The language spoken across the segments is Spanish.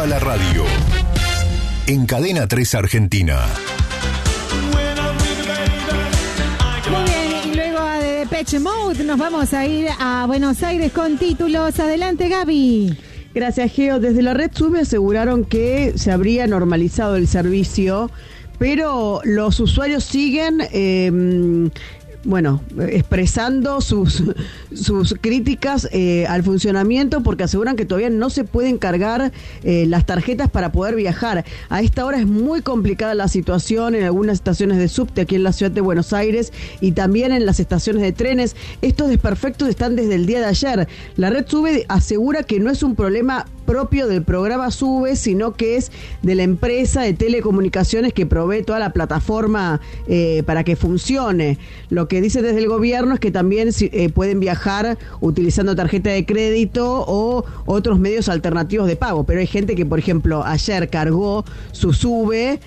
Viva la radio. En Cadena 3 Argentina. Muy bien, y luego de Depeche Mode nos vamos a ir a Buenos Aires con títulos. Adelante, Gaby. Gracias, Geo. Desde la red SUBE aseguraron que se habría normalizado el servicio, pero los usuarios siguen expresando sus críticas al funcionamiento, porque aseguran que todavía no se pueden cargar las tarjetas para poder viajar. A esta hora es muy complicada la situación en algunas estaciones de subte aquí en la ciudad de Buenos Aires y también en las estaciones de trenes. Estos desperfectos están desde el día de ayer. La red SUBE asegura que no es un problema propio del programa SUBE, sino que es de la empresa de telecomunicaciones que provee toda la plataforma para que funcione. Lo que dice desde el gobierno es que también pueden viajar utilizando tarjeta de crédito o otros medios alternativos de pago, pero hay gente que, por ejemplo, ayer cargó su SUBE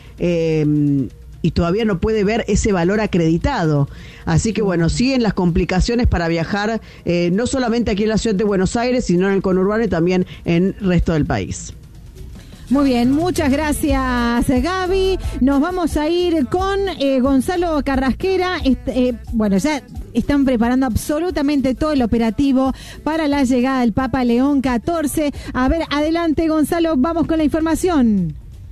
y todavía no puede ver ese valor acreditado. Así que bueno, siguen las complicaciones para viajar, no solamente aquí en la ciudad de Buenos Aires, sino en el conurbano y también en el resto del país. Muy bien, muchas gracias, Gaby. Nos vamos a ir con Gonzalo Carrasquera. Ya están preparando absolutamente todo el operativo para la llegada del Papa León XIV. A ver, adelante, Gonzalo, vamos con la información.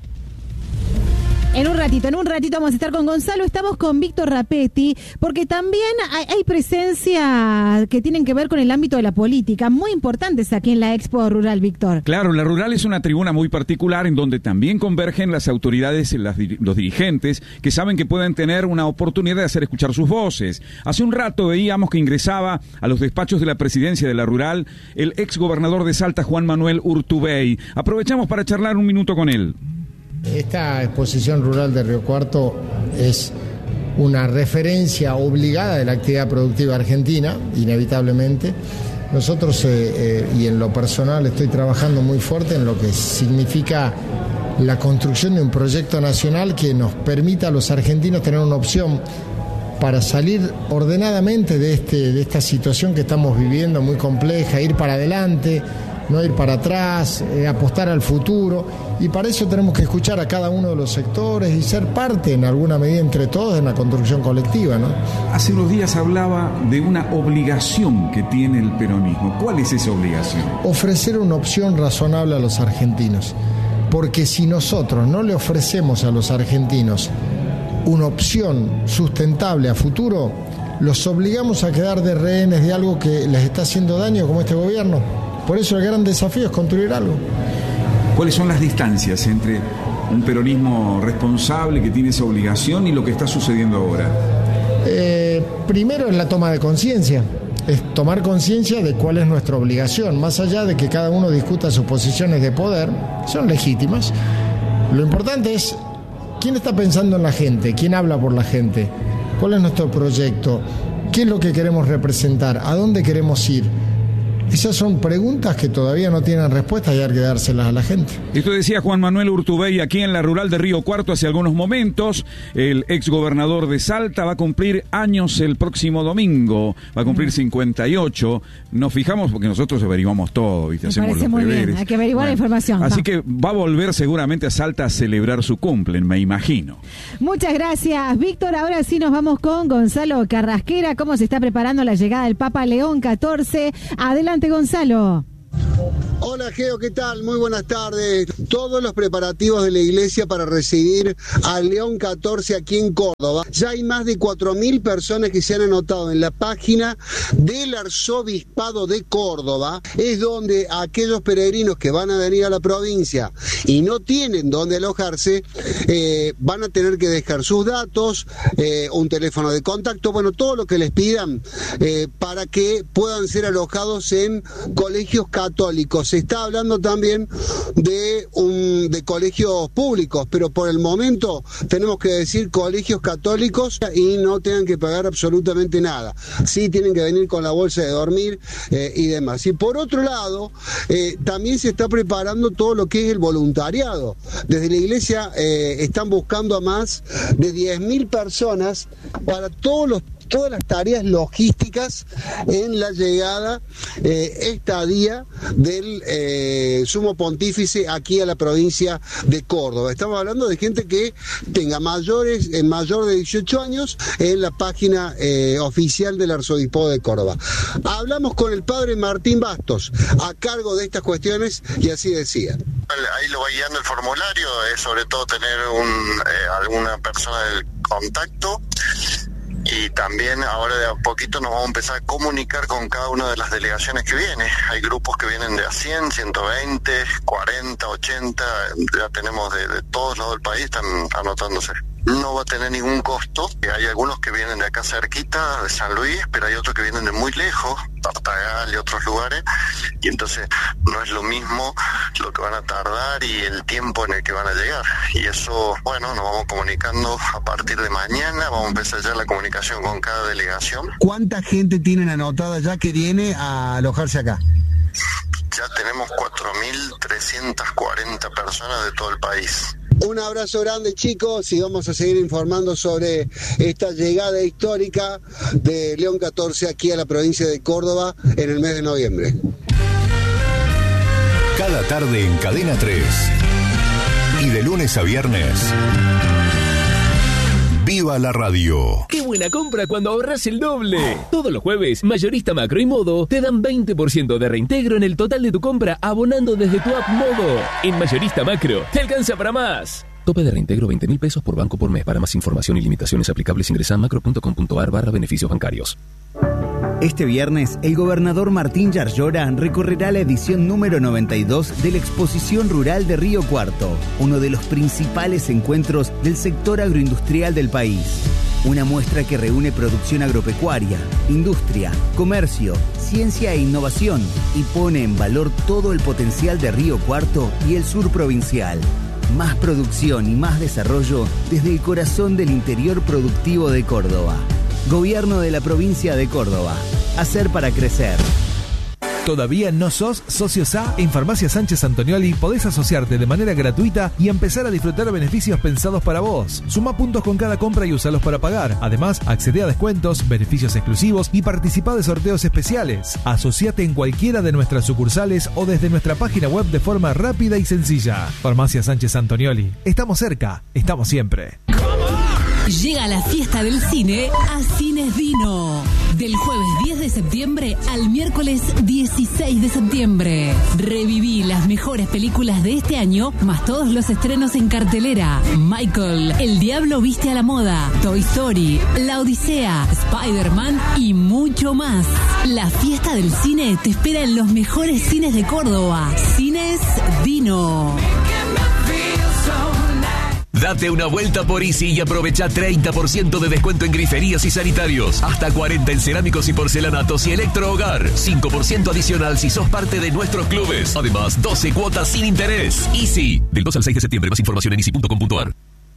En un ratito vamos a estar con Gonzalo. Estamos con Víctor Rapetti, porque también hay presencia que tienen que ver con el ámbito de la política, muy importantes aquí en la Expo Rural, Víctor. Claro, la Rural es una tribuna muy particular en donde también convergen las autoridades y los dirigentes que saben que pueden tener una oportunidad de hacer escuchar sus voces. Hace un rato veíamos que ingresaba a los despachos de la presidencia de la Rural el exgobernador de Salta, Juan Manuel Urtubey. Aprovechamos para charlar un minuto con él. Esta exposición rural de Río Cuarto es una referencia obligada de la actividad productiva argentina, inevitablemente. Nosotros, y en lo personal, estoy trabajando muy fuerte en lo que significa la construcción de un proyecto nacional que nos permita a los argentinos tener una opción para salir ordenadamente de esta situación que estamos viviendo, muy compleja, ir para adelante, no ir para atrás, apostar al futuro, y para eso tenemos que escuchar a cada uno de los sectores y ser parte en alguna medida entre todos en la construcción colectiva, ¿no? Hace unos días hablaba de una obligación que tiene el peronismo. ¿Cuál es esa obligación? Ofrecer una opción razonable a los argentinos, porque si nosotros no le ofrecemos a los argentinos una opción sustentable a futuro, los obligamos a quedar de rehenes de algo que les está haciendo daño, como este gobierno. Por eso el gran desafío es construir algo. ¿Cuáles son las distancias entre un peronismo responsable que tiene esa obligación y lo que está sucediendo ahora? Primero es la toma de conciencia. Es tomar conciencia de cuál es nuestra obligación. Más allá de que cada uno discuta sus posiciones de poder, son legítimas. Lo importante es quién está pensando en la gente, quién habla por la gente, cuál es nuestro proyecto, qué es lo que queremos representar, a dónde queremos ir. Esas son preguntas que todavía no tienen respuesta y hay que dárselas a la gente. Esto decía Juan Manuel Urtubey aquí en la Rural de Río Cuarto hace algunos momentos. El exgobernador de Salta va a cumplir años el próximo domingo, va a cumplir 58. Nos fijamos porque nosotros averiguamos todo, ¿viste? Hacemos los deberes. Bien. Hay que averiguar la información. Así que va a volver seguramente a Salta a celebrar su cumple, me imagino. Muchas gracias, Víctor. Ahora sí nos vamos con Gonzalo Carrasquera. ¿Cómo se está preparando la llegada del Papa León XIV? Adelante, Gonzalo. Hola, Geo, ¿qué tal? Muy buenas tardes. Todos los preparativos de la iglesia para recibir al León XIV aquí en Córdoba. Ya hay más de 4.000 personas que se han anotado en la página del Arzobispado de Córdoba. Es donde aquellos peregrinos que van a venir a la provincia y no tienen dónde alojarse, van a tener que dejar sus datos, un teléfono de contacto, bueno, todo lo que les pidan para que puedan ser alojados en colegios católicos. Se está hablando también de colegios públicos, pero por el momento tenemos que decir colegios católicos y no tengan que pagar absolutamente nada. Sí tienen que venir con la bolsa de dormir y demás. Y por otro lado, también se está preparando todo lo que es el voluntariado. Desde la iglesia están buscando a más de 10.000 personas para todos los todas las tareas logísticas en la llegada, estadía del sumo pontífice aquí a la provincia de Córdoba. Estamos hablando de gente que tenga mayor de 18 años en la página oficial del Arzobispado de Córdoba. Hablamos con el padre Martín Bastos, a cargo de estas cuestiones, y así decía. Ahí lo va guiando el formulario, es sobre todo tener alguna persona del contacto, y también ahora de a poquito nos vamos a empezar a comunicar con cada una de las delegaciones que viene. Hay grupos que vienen de a 100, 120, 40, 80, ya tenemos de todos lados del país, están anotándose. No va a tener ningún costo. Hay algunos que vienen de acá cerquita, de San Luis, pero hay otros que vienen de muy lejos, Tartagal y otros lugares, y entonces no es lo mismo lo que van a tardar y el tiempo en el que van a llegar. Y eso, bueno, nos vamos comunicando a partir de mañana, vamos a empezar ya la comunicación con cada delegación. ¿Cuánta gente tienen anotada ya que viene a alojarse acá? Ya tenemos 4.340 personas de todo el país. Un abrazo grande, chicos, y vamos a seguir informando sobre esta llegada histórica de León XIV aquí a la provincia de Córdoba en el mes de noviembre. Cada tarde en Cadena 3 y de lunes a viernes, ¡viva la radio! ¡Qué buena compra cuando ahorras el doble! Todos los jueves, Mayorista Macro y Modo te dan 20% de reintegro en el total de tu compra abonando desde tu app Modo. En Mayorista Macro, te alcanza para más. Tope de reintegro 20.000 pesos por banco por mes. Para más información y limitaciones aplicables ingresa a macro.com.ar/beneficios bancarios. Este viernes, el gobernador Martín Yarlora recorrerá la edición número 92 de la Exposición Rural de Río Cuarto, uno de los principales encuentros del sector agroindustrial del país. Una muestra que reúne producción agropecuaria, industria, comercio, ciencia e innovación y pone en valor todo el potencial de Río Cuarto y el sur provincial. Más producción y más desarrollo desde el corazón del interior productivo de Córdoba. Gobierno de la provincia de Córdoba. Hacer para crecer. ¿Todavía no sos socio SA? En Farmacia Sánchez Antonioli podés asociarte de manera gratuita y empezar a disfrutar beneficios pensados para vos. Suma puntos con cada compra y usalos para pagar. Además, accede a descuentos, beneficios exclusivos y participa de sorteos especiales. Asociate en cualquiera de nuestras sucursales o desde nuestra página web de forma rápida y sencilla. Farmacia Sánchez Antonioli. Estamos cerca, estamos siempre. Llega la fiesta del cine a Cines Dino. Del jueves 10 de septiembre al miércoles 16 de septiembre. Reviví las mejores películas de este año, más todos los estrenos en cartelera. Michael, El Diablo Viste a la Moda, Toy Story, La Odisea, Spider-Man y mucho más. La fiesta del cine te espera en los mejores cines de Córdoba. Cines Dino. Date una vuelta por Easy y aprovecha 30% de descuento en griferías y sanitarios. Hasta 40% en cerámicos y porcelanatos y electrohogar. 5% adicional si sos parte de nuestros clubes. Además, 12 cuotas sin interés. Easy. Del 2 al 6 de septiembre. Más información en easy.com.ar.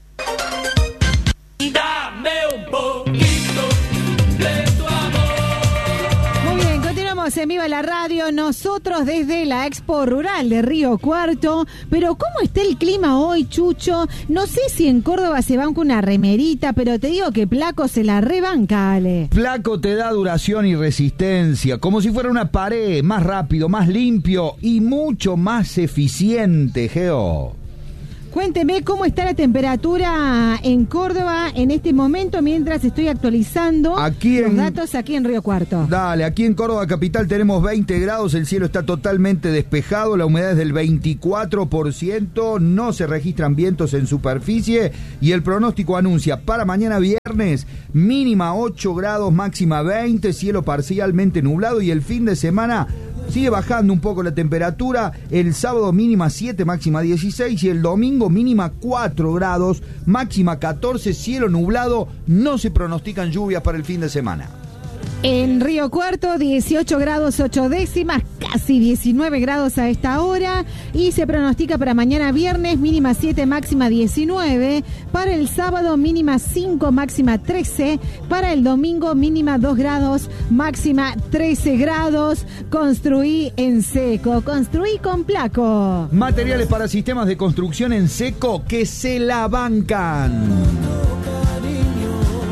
Dame un poquito de tu amor. Muy bien, continuamos en Viva la Radio. Nosotros desde la Expo Rural de Río Cuarto. Pero ¿cómo está el clima hoy, Chucho? No sé si en Córdoba se banca una remerita, pero te digo que Placo se la rebanca, Ale. Placo te da duración y resistencia, como si fuera una pared, más rápido, más limpio y mucho más eficiente, Geo. Cuénteme cómo está la temperatura en Córdoba en este momento mientras estoy actualizando los datos aquí en Río Cuarto. Dale, aquí en Córdoba capital tenemos 20 grados, el cielo está totalmente despejado, la humedad es del 24%, no se registran vientos en superficie y el pronóstico anuncia para mañana viernes mínima 8 grados, máxima 20, cielo parcialmente nublado y el fin de semana sigue bajando un poco la temperatura, el sábado mínima 7, máxima 16 y el domingo mínima 4 grados, máxima 14, cielo nublado, no se pronostican lluvias para el fin de semana. En Río Cuarto, 18 grados 8 décimas, casi 19 grados a esta hora. Y se pronostica para mañana viernes, mínima 7, máxima 19. Para el sábado, mínima 5, máxima 13. Para el domingo, mínima 2 grados, máxima 13 grados. Construí en seco, construí con Placo. Materiales para sistemas de construcción en seco que se la bancan.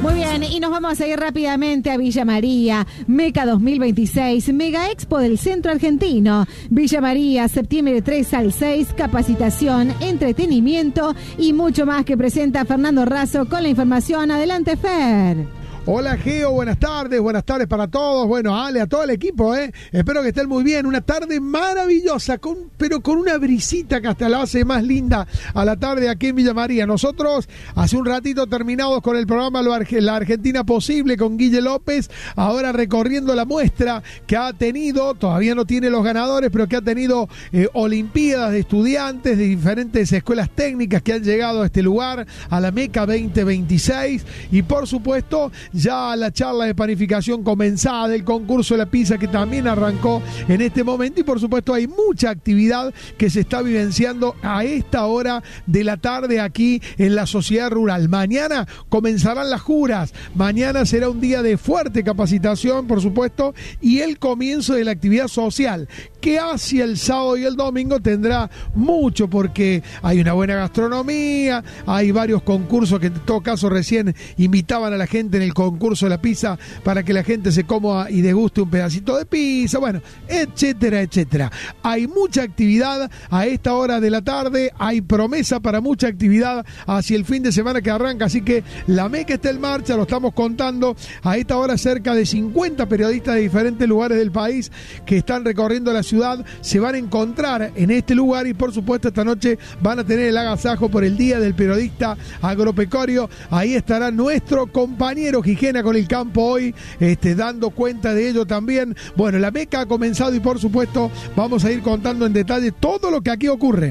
Muy bien, y nos vamos a ir rápidamente a Villa María, Meca 2026, Mega Expo del Centro Argentino. Villa María, septiembre 3 al 6, capacitación, entretenimiento y mucho más que presenta Fernando Razo con la información. Adelante, Fer. Hola Geo, buenas tardes para todos, bueno, Ale, a todo el equipo, espero que estén muy bien, una tarde maravillosa, pero con una brisita que hasta la hace más linda a la tarde aquí en Villa María. Nosotros hace un ratito terminados con el programa La Argentina Posible con Guille López, ahora recorriendo la muestra que ha tenido, todavía no tiene los ganadores, pero que ha tenido olimpiadas de estudiantes de diferentes escuelas técnicas que han llegado a este lugar, a la Meca 2026, y por supuesto ya la charla de panificación comenzada, el concurso de la pizza que también arrancó en este momento, y por supuesto hay mucha actividad que se está vivenciando a esta hora de la tarde aquí en la sociedad rural. Mañana comenzarán las juras, mañana será un día de fuerte capacitación, por supuesto, y el comienzo de la actividad social, que hacia el sábado y el domingo tendrá mucho, porque hay una buena gastronomía, hay varios concursos que en todo caso recién invitaban a la gente en el concurso de la pizza para que la gente se coma y deguste un pedacito de pizza, bueno, etcétera, etcétera. Hay mucha actividad a esta hora de la tarde, hay promesa para mucha actividad hacia el fin de semana que arranca, así que la Meca está en marcha, lo estamos contando, a esta hora cerca de 50 periodistas de diferentes lugares del país que están recorriendo la ciudad, se van a encontrar en este lugar y por supuesto esta noche van a tener el agasajo por el Día del Periodista Agropecuario. Ahí estará nuestro compañero Gijena con el campo hoy, dando cuenta de ello también. Bueno, la Meca ha comenzado y por supuesto vamos a ir contando en detalle todo lo que aquí ocurre.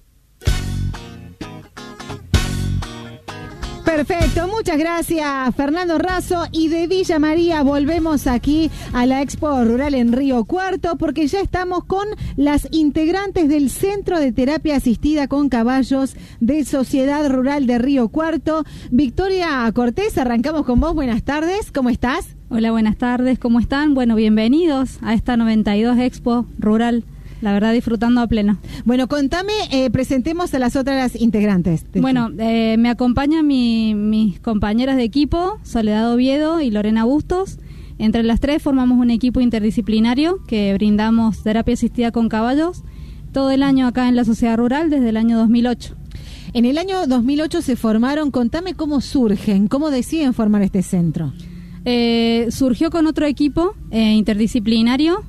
Perfecto, muchas gracias Fernando Razo, y de Villa María volvemos aquí a la Expo Rural en Río Cuarto porque ya estamos con las integrantes del Centro de Terapia Asistida con Caballos de Sociedad Rural de Río Cuarto. Victoria Cortés, arrancamos con vos, buenas tardes, ¿cómo estás? Hola, buenas tardes, ¿cómo están? Bueno, bienvenidos a esta 92 Expo Rural. La verdad, disfrutando a pleno. Bueno, contame, presentemos a las otras integrantes. Bueno, me acompañan mis compañeras de equipo, Soledad Oviedo y Lorena Bustos. Entre las tres formamos un equipo interdisciplinario que brindamos terapia asistida con caballos todo el año acá en la Sociedad Rural desde el año 2008. En el año 2008 se formaron, contame cómo surgen, cómo deciden formar este centro. Surgió con otro equipo interdisciplinario,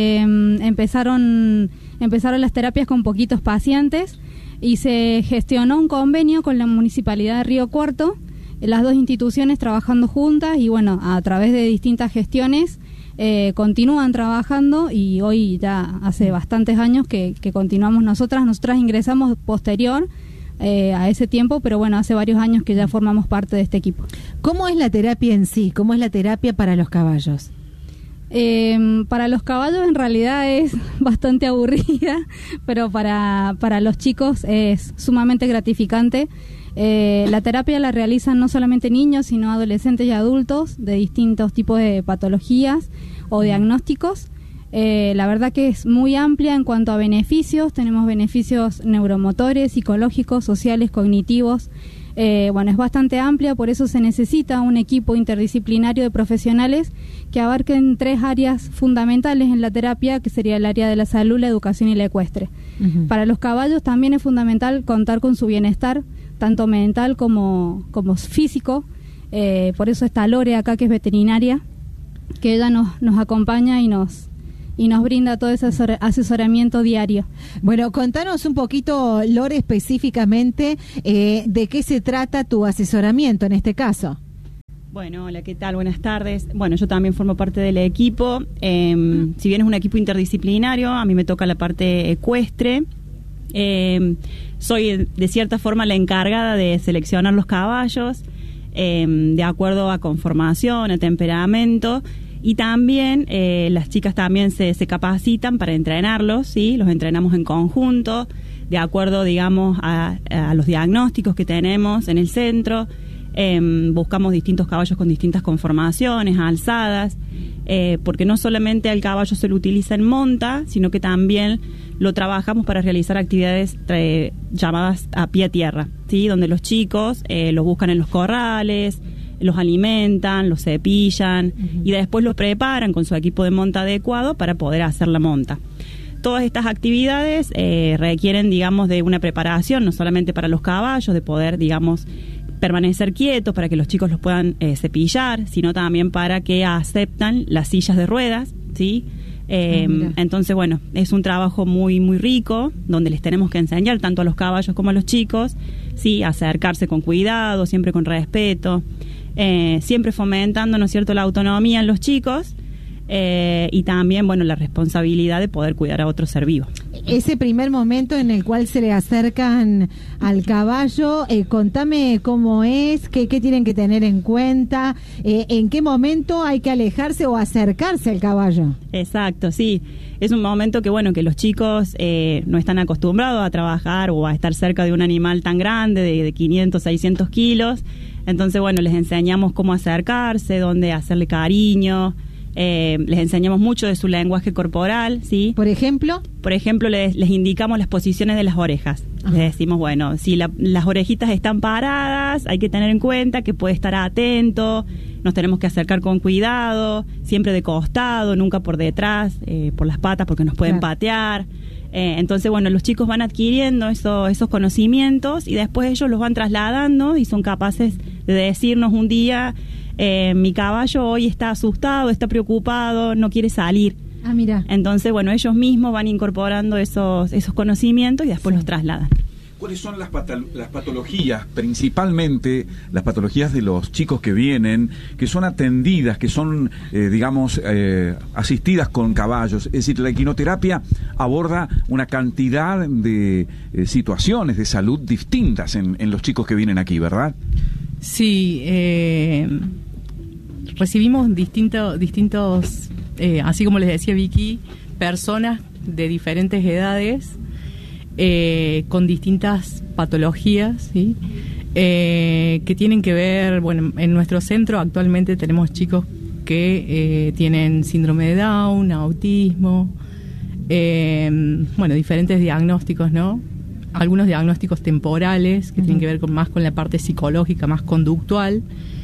empezaron las terapias con poquitos pacientes y se gestionó un convenio con la Municipalidad de Río Cuarto, las dos instituciones trabajando juntas y bueno, a través de distintas gestiones continúan trabajando y hoy ya hace bastantes años que continuamos nosotras ingresamos posterior a ese tiempo, pero bueno, hace varios años que ya formamos parte de este equipo. ¿Cómo es la terapia en sí? ¿Cómo es la terapia para los caballos? Para los caballos en realidad es bastante aburrida, pero para los chicos es sumamente gratificante. La terapia la realizan no solamente niños, sino adolescentes y adultos de distintos tipos de patologías o diagnósticos. La verdad que es muy amplia en cuanto a beneficios. Tenemos beneficios neuromotores, psicológicos, sociales, cognitivos. Bueno, es bastante amplia, por eso se necesita un equipo interdisciplinario de profesionales que abarquen tres áreas fundamentales en la terapia, que sería el área de la salud, la educación y la ecuestre. Uh-huh. Para los caballos también es fundamental contar con su bienestar, tanto mental como físico. Por eso está Lore acá, que es veterinaria, que ella nos acompaña y nos brinda todo ese asesoramiento diario. Bueno, contanos un poquito, Lore, específicamente de qué se trata tu asesoramiento en este caso. Bueno, hola, ¿qué tal? Buenas tardes. Bueno, yo también formo parte del equipo. Si bien es un equipo interdisciplinario, a mí me toca la parte ecuestre. Soy, de cierta forma, la encargada de seleccionar los caballos de acuerdo a conformación, a temperamento. Y también las chicas también se capacitan para entrenarlos, ¿sí? Los entrenamos en conjunto, de acuerdo, digamos, a los diagnósticos que tenemos en el centro. Buscamos distintos caballos con distintas conformaciones, alzadas, porque no solamente al caballo se lo utiliza en monta, sino que también lo trabajamos para realizar actividades llamadas a pie a tierra, ¿sí? Donde los chicos los buscan en los corrales, los alimentan, los cepillan y después los preparan con su equipo de monta adecuado para poder hacer la monta. Todas estas actividades requieren, digamos, de una preparación, no solamente para los caballos, de poder, digamos, permanecer quietos para que los chicos los puedan cepillar, sino también para que aceptan las sillas de ruedas, ¿sí? Entonces, bueno, es un trabajo muy, muy rico, donde les tenemos que enseñar tanto a los caballos como a los chicos, ¿sí? Acercarse con cuidado, siempre con respeto, siempre fomentando, ¿no es cierto?, la autonomía en los chicos. Y también, bueno, la responsabilidad de poder cuidar a otro ser vivo. Ese primer momento en el cual se le acercan al caballo, contame cómo es, qué tienen que tener en cuenta, en qué momento hay que alejarse o acercarse al caballo. Exacto, sí. Es un momento que, bueno, que los chicos no están acostumbrados a trabajar o a estar cerca de un animal tan grande, de 500, 600 kilos. Entonces, bueno, les enseñamos cómo acercarse, dónde hacerle cariño. Les enseñamos mucho de su lenguaje corporal, ¿sí? Por ejemplo, les indicamos las posiciones de las orejas. Les decimos, bueno, si las orejitas están paradas, hay que tener en cuenta que puede estar atento, nos tenemos que acercar con cuidado, siempre de costado, nunca por detrás, por las patas, porque nos pueden patear. Entonces, bueno, los chicos van adquiriendo esos conocimientos y después ellos los van trasladando y son capaces de decirnos un día: mi caballo hoy está asustado, está preocupado, no quiere salir. Ah, mira. Entonces, bueno, ellos mismos van incorporando esos conocimientos y después los trasladan. ¿Cuáles son las patologías, principalmente las patologías de los chicos que vienen, que son atendidas, que son, asistidas con caballos? Es decir, la equinoterapia aborda una cantidad de situaciones de salud distintas en los chicos que vienen aquí, ¿verdad? Sí, recibimos distintos, así como les decía Vicky, personas de diferentes edades, con distintas patologías, ¿sí? Que tienen que ver, bueno, en nuestro centro actualmente tenemos chicos que tienen síndrome de Down, autismo, bueno, diferentes diagnósticos, ¿no? Algunos diagnósticos temporales que tienen que ver más con la parte psicológica, más conductual,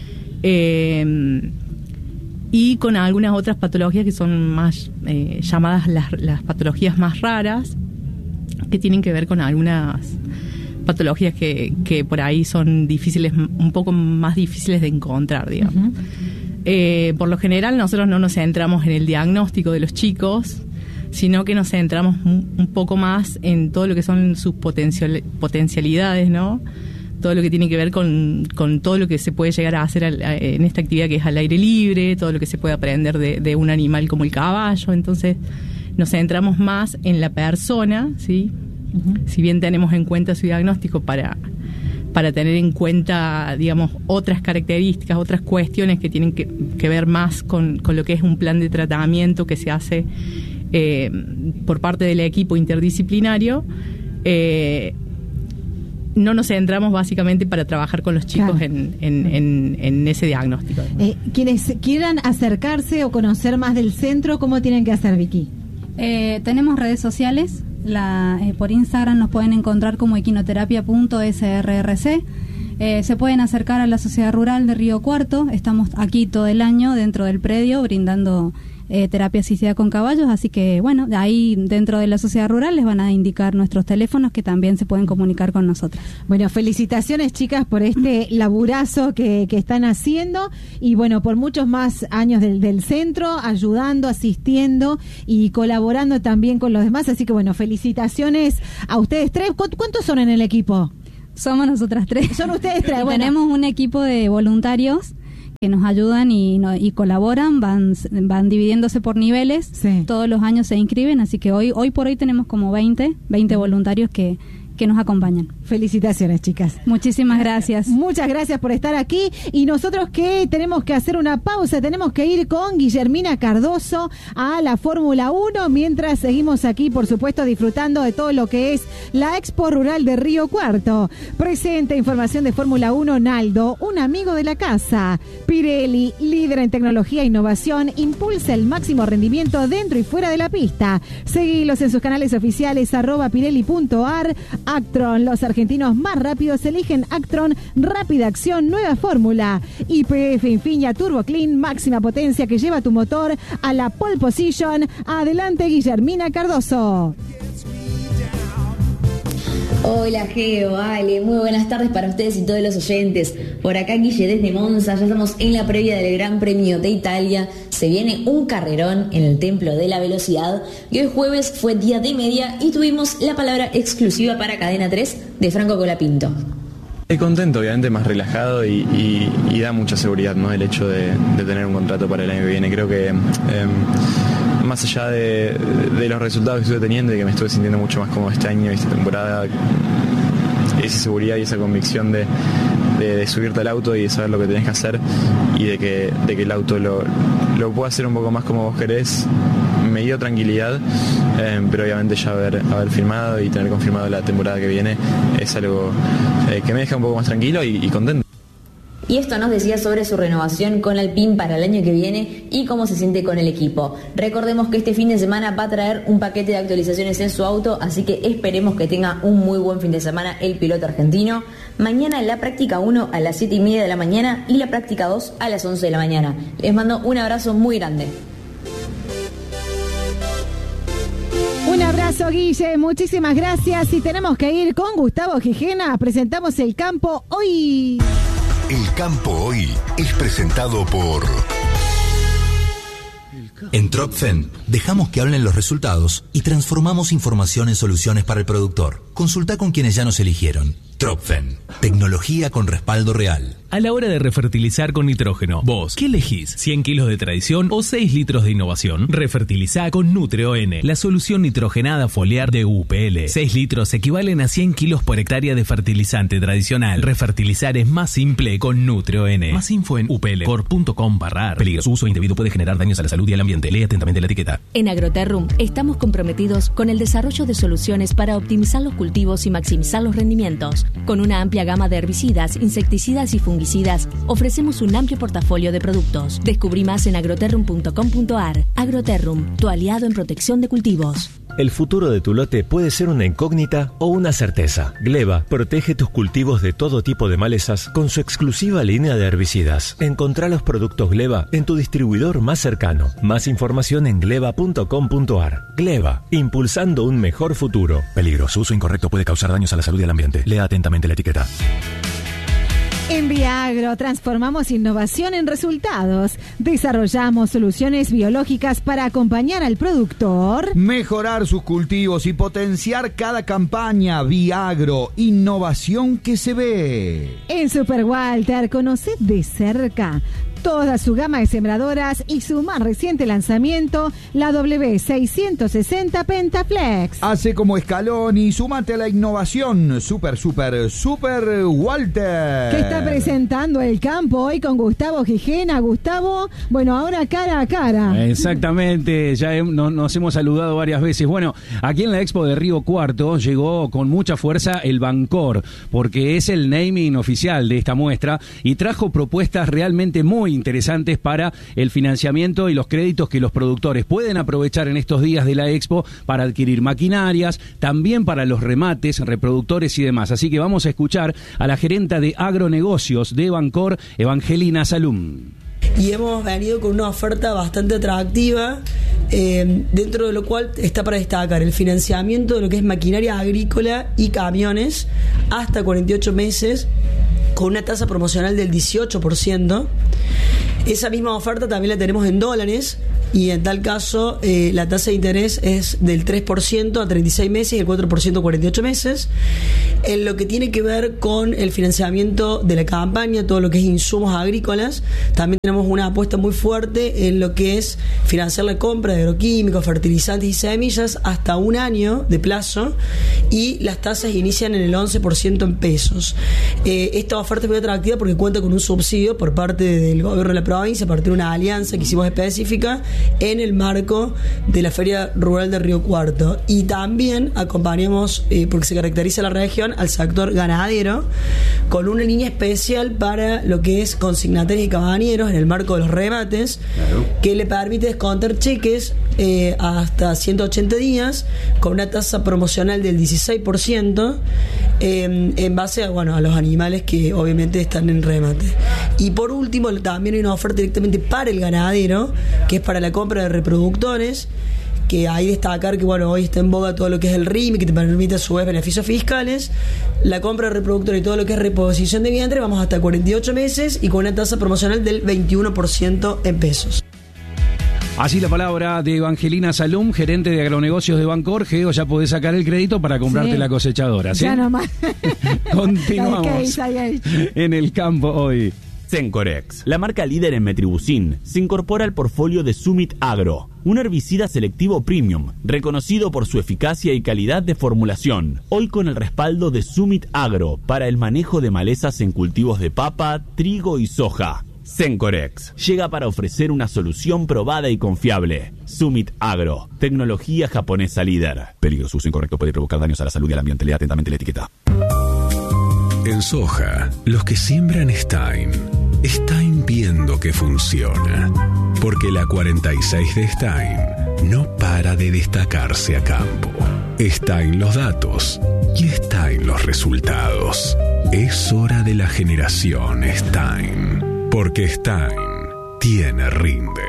y con algunas otras patologías que son más llamadas las patologías más raras, que tienen que ver con algunas patologías que por ahí son difíciles, un poco más difíciles de encontrar, digamos. Por lo general nosotros no nos centramos en el diagnóstico de los chicos, sino que nos centramos un poco más en todo lo que son sus potencialidades, ¿no? Todo lo que tiene que ver con todo lo que se puede llegar a hacer en esta actividad que es al aire libre, todo lo que se puede aprender de un animal como el caballo. Entonces nos centramos más en la persona, ¿sí? Si bien tenemos en cuenta su diagnóstico para tener en cuenta, digamos, otras características, otras cuestiones que tienen que ver más con lo que es un plan de tratamiento que se hace por parte del equipo interdisciplinario, no nos centramos básicamente para trabajar con los chicos, claro, en ese diagnóstico. Quienes quieran acercarse o conocer más del centro, ¿cómo tienen que hacer, Vicky? Tenemos redes sociales. Por Instagram nos pueden encontrar como equinoterapia.srrc. Se pueden acercar a la Sociedad Rural de Río Cuarto. Estamos aquí todo el año dentro del predio brindando terapia asistida con caballos, así que bueno, ahí dentro de la Sociedad Rural les van a indicar nuestros teléfonos que también se pueden comunicar con nosotros. Bueno, felicitaciones, chicas, por este laburazo que están haciendo y bueno, por muchos más años del centro, ayudando, asistiendo y colaborando también con los demás, así que bueno, felicitaciones a ustedes tres. ¿Cuántos son en el equipo? Somos nosotras tres. Son ustedes tres. Bueno. Tenemos un equipo de voluntarios que nos ayudan y colaboran, van dividiéndose por niveles, sí. Todos los años se inscriben, así que hoy por hoy tenemos como 20 voluntarios que nos acompañan. Felicitaciones, chicas. Muchísimas gracias. Muchas gracias por estar aquí y nosotros que tenemos que hacer una pausa, tenemos que ir con Guillermina Cardoso a la Fórmula 1 mientras seguimos aquí, por supuesto, disfrutando de todo lo que es la Expo Rural de Río Cuarto. Presenta información de Fórmula 1 Naldo, un amigo de la casa. Pirelli, líder en tecnología e innovación, impulsa el máximo rendimiento dentro y fuera de la pista. Seguilos en sus canales oficiales @pirelli.ar, Actron. Los argentinos más rápidos eligen Actron Rápida Acción, nueva fórmula. YPF Infinia Turbo Clean, máxima potencia que lleva tu motor a la pole position. Adelante, Guillermina Cardoso. Hola Geo, Ale, muy buenas tardes para ustedes y todos los oyentes. Por acá Guille desde Monza, ya estamos en la previa del Gran Premio de Italia. Se viene un carrerón en el Templo de la Velocidad y hoy jueves fue día de media y tuvimos la palabra exclusiva para Cadena 3 de Franco Colapinto. Estoy contento, obviamente más relajado y da mucha seguridad, ¿no? El hecho de tener un contrato para el año que viene. Creo que más allá de los resultados que estuve teniendo y que me estuve sintiendo mucho más cómodo este año y esta temporada, esa seguridad y esa convicción de subirte al auto y de saber lo que tenés que hacer y de que el auto lo pueda hacer un poco más como vos querés, me dio tranquilidad, pero obviamente ya haber firmado y tener confirmado la temporada que viene es algo que me deja un poco más tranquilo y contento. Y esto nos decía sobre su renovación con Alpine para el año que viene y cómo se siente con el equipo. Recordemos que este fin de semana va a traer un paquete de actualizaciones en su auto, así que esperemos que tenga un muy buen fin de semana el piloto argentino. Mañana la práctica 1 a las 7:30 de la mañana y la práctica 2 a las 11 de la mañana. Les mando un abrazo muy grande. Un abrazo, Guille, muchísimas gracias. Y tenemos que ir con Gustavo Gijena. Presentamos el campo hoy. El campo hoy es presentado por... En Tropfen dejamos que hablen los resultados y transformamos información en soluciones para el productor. Consulta con quienes ya nos eligieron. Tropfen, tecnología con respaldo real. A la hora de refertilizar con nitrógeno, vos, ¿qué elegís? ¿100 kilos de tradición o 6 litros de innovación? Refertilizá con Nutreo-N, la solución nitrogenada foliar de UPL. 6 litros equivalen a 100 kilos por hectárea de fertilizante tradicional. Refertilizar es más simple con Nutreo-N. Más info en uplcor.com/ar. Peligro. Su uso indebido puede generar daños a la salud y al ambiente. Lee atentamente la etiqueta. En Agroterrum estamos comprometidos con el desarrollo de soluciones para optimizar los cultivos y maximizar los rendimientos. Con una amplia gama de herbicidas, insecticidas y fungicidas, ofrecemos un amplio portafolio de productos. Descubrí más en agroterrum.com.ar. Agroterrum, tu aliado en protección de cultivos. El futuro de tu lote puede ser una incógnita o una certeza. Gleba protege tus cultivos de todo tipo de malezas con su exclusiva línea de herbicidas. Encontrá los productos Gleba en tu distribuidor más cercano. Más información en gleba.com.ar. Gleba, impulsando un mejor futuro. Peligro. Su uso incorrecto puede causar daños a la salud y al ambiente. Lea atentamente la etiqueta. En Viagro transformamos innovación en resultados. Desarrollamos soluciones biológicas para acompañar al productor, mejorar sus cultivos y potenciar cada campaña. Viagro, innovación que se ve. En Super Walter, conoced de cerca toda su gama de sembradoras y su más reciente lanzamiento, la W660 Pentaflex. Hace como escalón y súmate a la innovación. Super Walter. Que está presentando el campo hoy con Gustavo Gijena. Gustavo, bueno, ahora cara a cara. Exactamente, ya nos hemos saludado varias veces. Bueno, aquí en la Expo de Río Cuarto llegó con mucha fuerza el Bancor, porque es el naming oficial de esta muestra y trajo propuestas realmente muy interesantes para el financiamiento y los créditos que los productores pueden aprovechar en estos días de la Expo para adquirir maquinarias, también para los remates, reproductores y demás. Así que vamos a escuchar a la gerenta de agronegocios de Bancor, Evangelina Salum. Y hemos venido con una oferta bastante atractiva, dentro de lo cual está para destacar el financiamiento de lo que es maquinaria agrícola y camiones hasta 48 meses con una tasa promocional del 18%. Esa misma oferta también la tenemos en dólares y en tal caso la tasa de interés es del 3% a 36 meses y el 4% a 48 meses. En lo que tiene que ver con el financiamiento de la campaña, todo lo que es insumos agrícolas, también tenemos una apuesta muy fuerte en lo que es financiar la compra de agroquímicos, fertilizantes y semillas hasta un año de plazo, y las tasas inician en el 11% en pesos. Esta oferta es muy atractiva porque cuenta con un subsidio por parte del gobierno de la provincia a partir de una alianza que hicimos específica en el marco de la Feria Rural de Río Cuarto. Y también acompañamos, porque se caracteriza la región, al sector ganadero, con una línea especial para lo que es consignatarios y cabañeros en el marco de los remates, que le permite descontar cheques hasta 180 días con una tasa promocional del 16%, en base a, bueno, a los animales que obviamente están en remate. Y por último, también hay una oferta directamente para el ganadero, que es para la compra de reproductores, que hay destacar que, bueno, hoy está en boga todo lo que es el RIMI, que te permite a su vez beneficios fiscales, la compra de reproductores y todo lo que es reposición de vientre, vamos hasta 48 meses y con una tasa promocional del 21% en pesos. Así la palabra de Evangelina Salum, gerente de agronegocios de Bancor. Geo, ya podés sacar el crédito para comprarte la cosechadora, ¿sí? Ya nomás. Continuamos en el campo hoy. Sencorex, la marca líder en metribuzin, se incorpora al portfolio de Summit Agro, un herbicida selectivo premium, reconocido por su eficacia y calidad de formulación, hoy con el respaldo de Summit Agro para el manejo de malezas en cultivos de papa, trigo y soja. Sencorex llega para ofrecer una solución probada y confiable. Summit Agro, tecnología japonesa líder. Peligro, su uso incorrecto puede provocar daños a la salud y al ambiente. Lea atentamente la etiqueta. En soja, los que siembran Stein viendo que funciona. Porque la 46 de Stein no para de destacarse a campo. Stein los datos y Stein los resultados. Es hora de la generación Stein. Porque Stein tiene rinde.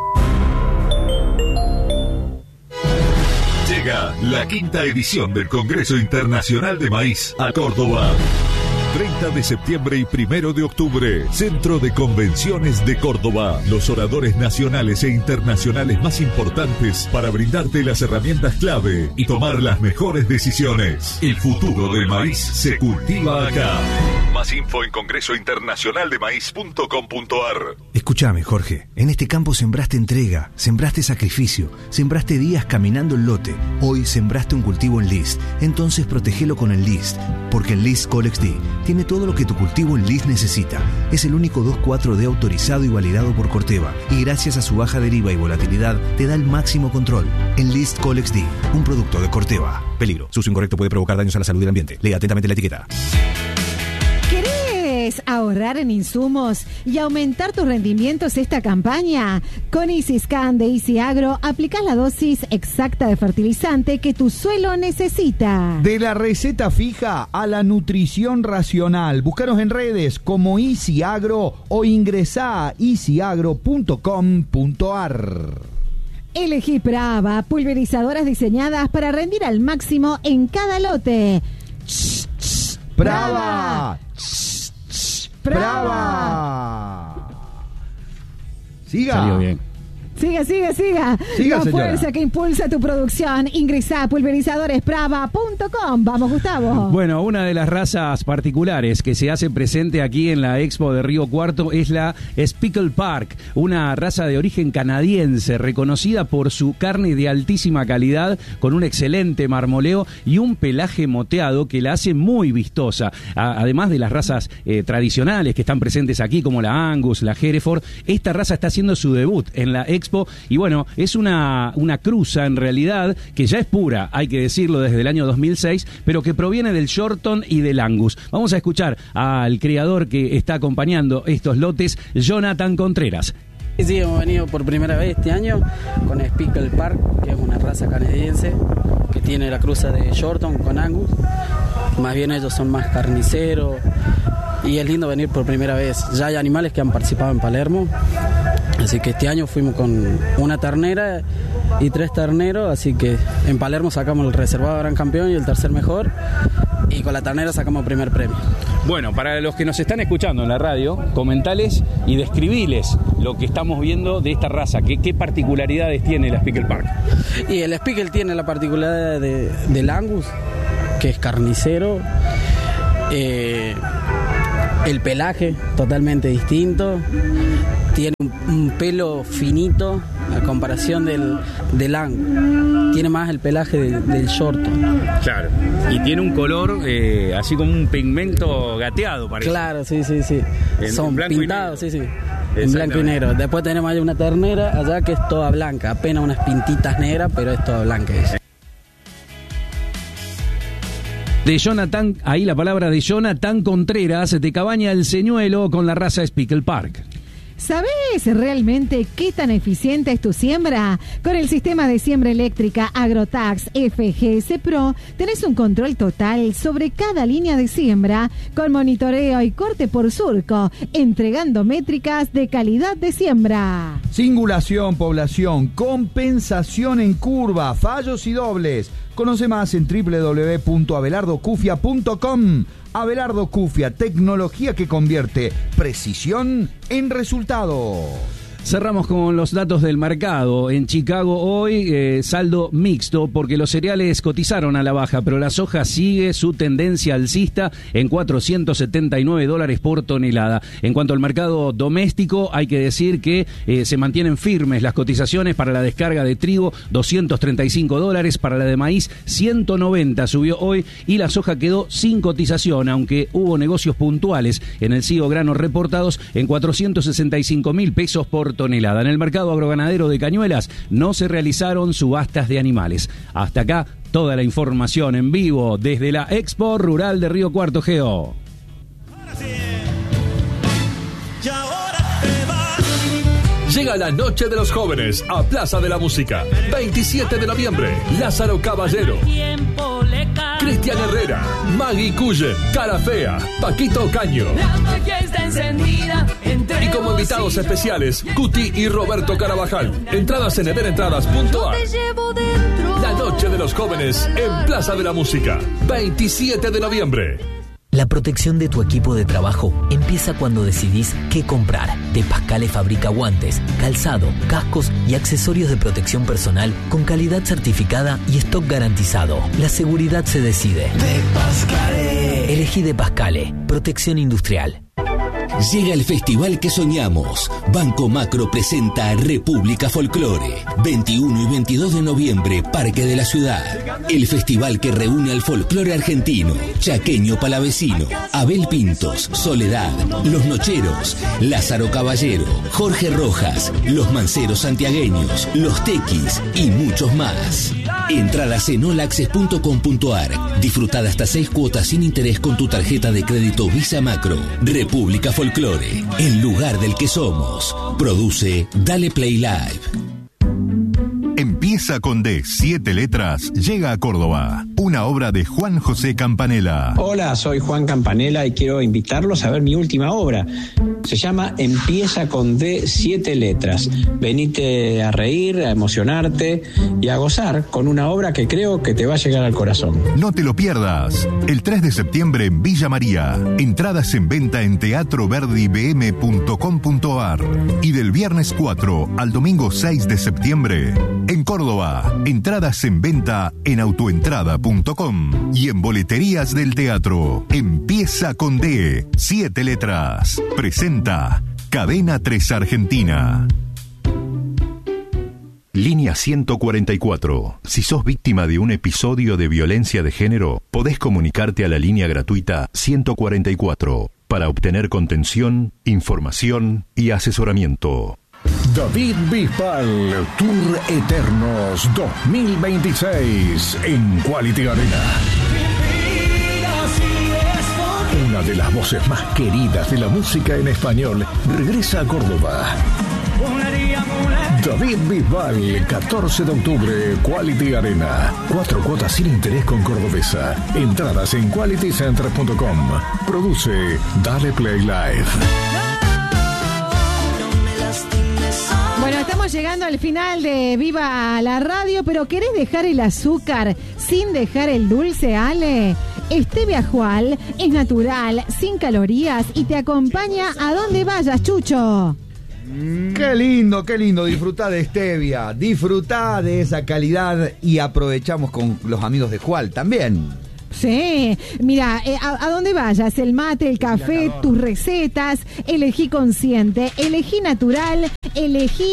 Llega la 5ª edición del Congreso Internacional de Maíz a Córdoba. 30 de septiembre y 1 de octubre, Centro de Convenciones de Córdoba. Los oradores nacionales e internacionales más importantes para brindarte las herramientas clave y tomar las mejores decisiones. El futuro del maíz se cultiva acá. Más info en congresointernacionaldemaíz.com.ar. Escúchame, Jorge. En este campo sembraste entrega, sembraste sacrificio, sembraste días caminando el lote. Hoy sembraste un cultivo en List. Entonces protegelo con el List. Porque el List Colex D tiene todo lo que tu cultivo en List necesita. Es el único 2,4-D autorizado y validado por Corteva. Y gracias a su baja deriva y volatilidad, te da el máximo control. En List Colex D, un producto de Corteva. Peligro. Su uso incorrecto puede provocar daños a la salud y el ambiente. Lea atentamente la etiqueta. ¿Querés ahorrar en insumos y aumentar tus rendimientos esta campaña? Con EasyScan de Easy Agro aplicás la dosis exacta de fertilizante que tu suelo necesita. De la receta fija a la nutrición racional. Búscanos en redes como Easy Agro o ingresá a easyagro.com.ar. Elegí Brava, pulverizadoras diseñadas para rendir al máximo en cada lote. ¡Brava! ¡Brava! Siga. Salió bien. Siga. Siga, La señora. fuerza que impulsa tu producción. Ingresá a pulverizadoresbrava.com. Vamos, Gustavo. Bueno, una de las razas particulares que se hace presente aquí en la Expo de Río Cuarto es la Speckle Park, una raza de origen canadiense reconocida por su carne de altísima calidad, con un excelente marmoleo y un pelaje moteado que la hace muy vistosa. Además de las razas tradicionales que están presentes aquí, como la Angus, la Hereford, esta raza está haciendo su debut en la Expo. Y bueno, es una cruza en realidad que ya es pura, hay que decirlo, desde el año 2006, pero que proviene del Shorton y del Angus. Vamos a escuchar al criador que está acompañando estos lotes, Jonathan Contreras. Sí, hemos venido por primera vez este año con Speckle Park, que es una raza canadiense que tiene la cruza de Shorton con Angus. Más bien ellos son más carniceros y es lindo venir por primera vez. Ya hay animales que han participado en Palermo, así que este año fuimos con una ternera y 3 terneros, así que en Palermo sacamos el reservado gran campeón y el tercer mejor, y con la ternera sacamos el primer premio. Bueno, para los que nos están escuchando en la radio, comentales y describiles lo que estamos viendo de esta raza. ¿Qué particularidades tiene la Speckle Park? Y el Speckle tiene la particularidad del Angus, que es carnicero, el pelaje totalmente distinto, tiene un pelo finito a comparación del Angus, tiene más el pelaje del Shorton. Claro, y tiene un color así como un pigmento gateado, parece. Claro, sí. Son pintados, sí. En blanco y negro. Después tenemos ahí una ternera allá que es toda blanca, apenas unas pintitas negras, pero es toda blanca. De Jonathan, ahí la palabra de Jonathan Contreras, de Cabaña El Señuelo, con la raza Speckle Park. ¿Sabés realmente qué tan eficiente es tu siembra? Con el sistema de siembra eléctrica Agrotax FGS Pro tenés un control total sobre cada línea de siembra, con monitoreo y corte por surco, entregando métricas de calidad de siembra. Singulación, población, compensación en curva, fallos y dobles. Conoce más en www.abelardocufia.com. Abelardo Cufia, tecnología que convierte precisión en resultado. Cerramos con los datos del mercado. En Chicago hoy saldo mixto porque los cereales cotizaron a la baja, pero la soja sigue su tendencia alcista en $479 por tonelada. En cuanto al mercado doméstico, hay que decir que se mantienen firmes las cotizaciones para la descarga de trigo, $235, para la de maíz, 190 subió hoy, y la soja quedó sin cotización, aunque hubo negocios puntuales en el CIO Grano reportados en 465.000 pesos por tonelada. En el mercado agroganadero de Cañuelas no se realizaron subastas de animales. Hasta acá toda la información en vivo desde la Expo Rural de Río Cuarto, Geo. Llega la Noche de los Jóvenes a Plaza de la Música. 27 de noviembre, Lázaro Caballero, Cristian Herrera, Maggie Cullen, Cara Fea, Paquito Caño. Y como invitados especiales, Cuti y Roberto Carabajal. Entradas en edenentradas.ar. La Noche de los Jóvenes en Plaza de la Música. 27 de noviembre. La protección de tu equipo de trabajo empieza cuando decidís qué comprar. De Pascale fabrica guantes, calzado, cascos y accesorios de protección personal con calidad certificada y stock garantizado. La seguridad se decide. De Pascale. Elegí De Pascale. Protección industrial. Llega el festival que soñamos. Banco Macro presenta República Folclore. 21 y 22 de noviembre, Parque de la Ciudad. El festival que reúne al folclore argentino, chaqueño palavecino, Abel Pintos, Soledad, Los Nocheros, Lázaro Caballero, Jorge Rojas, Los Manceros santiagueños, Los Tequis y muchos más. Entradas en olaccess.com.ar. Disfruta de hasta 6 cuotas sin interés con tu tarjeta de crédito Visa Macro. República Folclore, el lugar del que somos. Produce Dale Play Live. Empieza con D, 7 letras, llega a Córdoba. Una obra de Juan José Campanella. Hola, soy Juan Campanella y quiero invitarlos a ver mi última obra. Se llama Empieza con D, 7 letras. Venite a reír, a emocionarte y a gozar con una obra que creo que te va a llegar al corazón. No te lo pierdas. El 3 de septiembre en Villa María. Entradas en venta en teatroverdibm.com.ar. Y del viernes 4 al domingo 6 de septiembre en Córdoba. Entradas en venta en autoentrada.com y en boleterías del teatro. Empieza con D, 7 letras. Presenta Cadena 3 Argentina. Línea 144. Si sos víctima de un episodio de violencia de género, podés comunicarte a la línea gratuita 144 para obtener contención, información y asesoramiento. David Bisbal, Tour Eternos 2026 en Quality Arena. Una de las voces más queridas de la música en español regresa a Córdoba. David Bisbal, 14 de octubre, Quality Arena. 4 cuotas sin interés con Cordobesa. Entradas en qualitycenter.com. Produce Dale Play Live. Bueno, estamos llegando al final de Viva la Radio, pero ¿querés dejar el azúcar sin dejar el dulce, Ale? Stevia Jual es natural, sin calorías y te acompaña a donde vayas, Chucho. Qué lindo, disfrutá de Stevia, disfrutá de esa calidad y aprovechamos con los amigos de Jual también. Sí, mira, a dónde vayas, el mate, el café, tus recetas, elegí consciente, elegí natural, elegí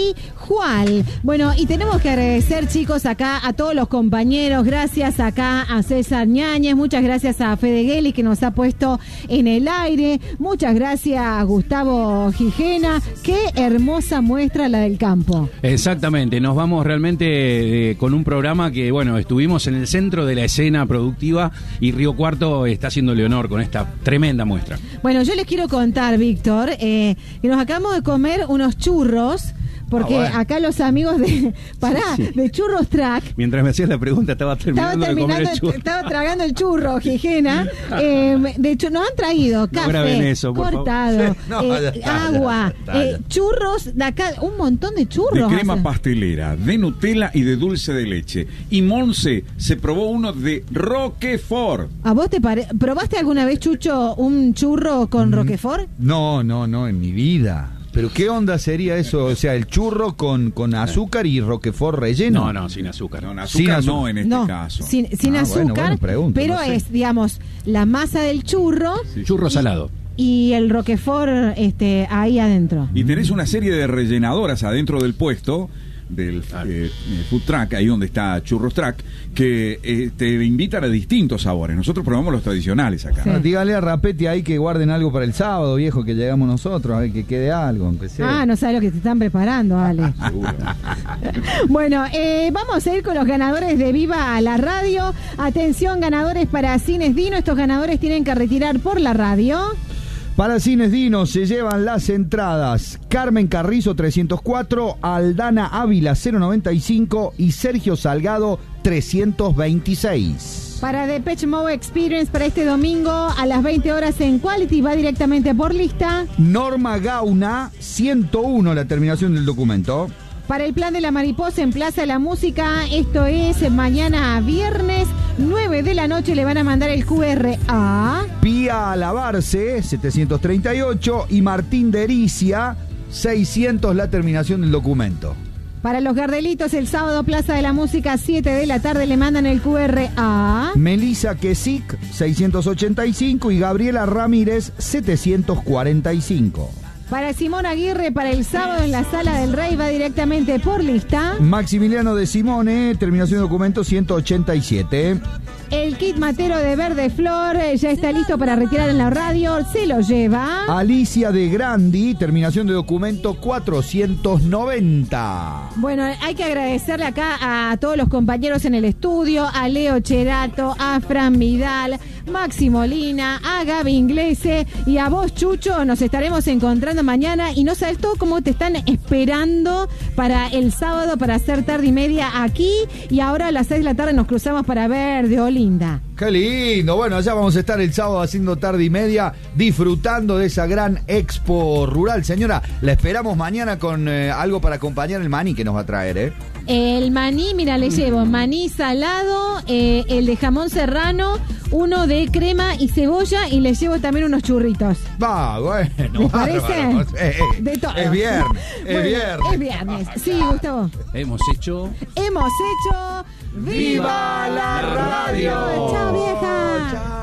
Juan. Bueno, y tenemos que agradecer, chicos, acá a todos los compañeros. Gracias acá a César Ñáñez. Muchas gracias a Fede Gelli, que nos ha puesto en el aire. Muchas gracias a Gustavo Gijena. Qué hermosa muestra la del campo. Exactamente. Nos vamos realmente con un programa que, bueno, estuvimos en el centro de la escena productiva y Río Cuarto está haciéndole honor con esta tremenda muestra. Bueno, yo les quiero contar, Víctor, que nos acabamos de comer unos churros. Porque acá los amigos de Churros Track. Mientras me hacías la pregunta, estaba terminando de comer el churro. Estaba tragando el churro, Gijena. De hecho, nos han traído café cortado, agua, churros de acá, un montón de churros. De crema pastelera, de Nutella y de dulce de leche. Y Monse se probó uno de Roquefort. ¿A vos probaste alguna vez, Chucho, un churro con Roquefort? No, en mi vida. ¿Pero qué onda sería eso? O sea, el churro con azúcar y Roquefort relleno. No, sin azúcar. No, azúcar no en este caso. Sin azúcar, pregunto, pero no sé. Es, digamos, la masa del churro. Sí. Churro salado. Y el Roquefort ahí adentro. Y tenés una serie de rellenadoras adentro del puesto del food truck, ahí donde está Churros Track, que te invitan a distintos sabores. Nosotros probamos los tradicionales acá. Sí. Dígale a Rapetti ahí que guarden algo para el sábado, viejo, que llegamos nosotros, a ver que quede algo, aunque sea. No sabes lo que te están preparando, Ale. Bueno, vamos a ir con los ganadores de Viva la Radio. Atención, ganadores para Cines Dino. Estos ganadores tienen que retirar por la radio. Para Cines Dino se llevan las entradas Carmen Carrizo 304, Aldana Ávila 095 y Sergio Salgado 326. Para Depeche Mode Experience para este domingo a las 20 horas en Quality va directamente por lista. Norma Gauna 101, la terminación del documento. Para el plan de la mariposa en Plaza de la Música, esto es mañana viernes, 9 de la noche, le van a mandar el QR a Pía Alabarce, 738, y Martín de Ericia, 600, la terminación del documento. Para los Gardelitos, el sábado, Plaza de la Música, 7 de la tarde, le mandan el QR a Melissa Quesic, 685, y Gabriela Ramírez, 745. Para Simón Aguirre, para el sábado en la Sala del Rey, va directamente por lista. Maximiliano de Simone, terminación de documento 187. El kit matero de Verde Flor ya está listo para retirar en la radio, se lo lleva Alicia de Grandi, terminación de documento 490. Bueno, hay que agradecerle acá a todos los compañeros en el estudio, a Leo Cherato, a Fran Vidal, Maxi Molina, a Gaby Inglese y a vos, Chucho. Nos estaremos encontrando mañana y no sabes todo cómo te están esperando para el sábado para hacer tarde y media aquí, y ahora a las 6 de la tarde nos cruzamos para ver de Olinda. Qué lindo. Bueno, allá vamos a estar el sábado haciendo tarde y media, disfrutando de esa gran expo rural. Señora, la esperamos mañana con algo para acompañar el maní que nos va a traer, El maní, mira, le llevo maní salado, el de jamón serrano, uno de crema y cebolla, y le llevo también unos churritos. Bueno. ¿Les parece? De todo. Es viernes. Es viernes. Sí, Gustavo. Hemos hecho ¡Viva la radio! ¡Chao, vieja! Chao.